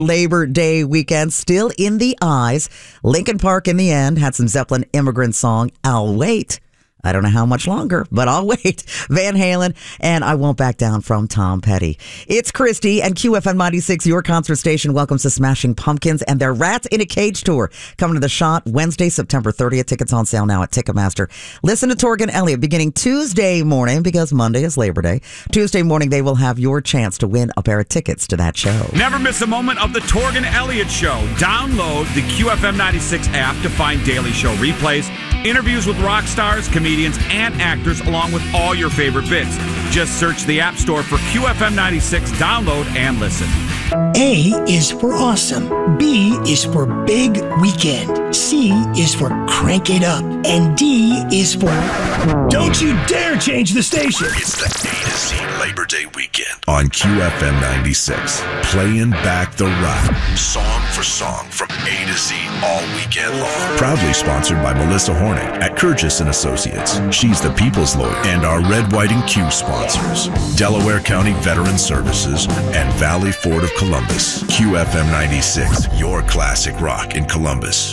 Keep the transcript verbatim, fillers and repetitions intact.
Labor Day weekend still in the eyes. Linkin Park in the end had some Zeppelin Immigrant song, I'll Wait. I don't know how much longer, but I'll wait. Van Halen and I Won't Back Down from Tom Petty. It's Christy and Q F M ninety-six, your concert station, welcomes the Smashing Pumpkins and their Rats in a Cage tour. Coming to the Shot Wednesday, September thirtieth. Tickets on sale now at Ticketmaster. Listen to Torgan Elliott beginning Tuesday morning, because Monday is Labor Day. Tuesday morning, they will have your chance to win a pair of tickets to that show. Never miss a moment of the Torgan Elliott Show. Download the Q F M ninety-six app to find daily show replays, interviews with rock stars, comedians, and actors, along with all your favorite bits. Just search the App Store for Q F M ninety-six, download, and listen. A is for awesome. B is for big weekend. C is for crank it up. And D is for don't you dare change the station. It's the A to Z Labor Day weekend on Q F M ninety-six. Playing back the rock, song for song from A to Z all weekend long. Proudly sponsored by Melissa Hornick at Curtis and Associates. She's the people's lawyer, and our Red, White, and Q sponsors, Delaware County Veteran Services and Valley Ford of Columbus. Q F M ninety-six, your classic rock in Columbus.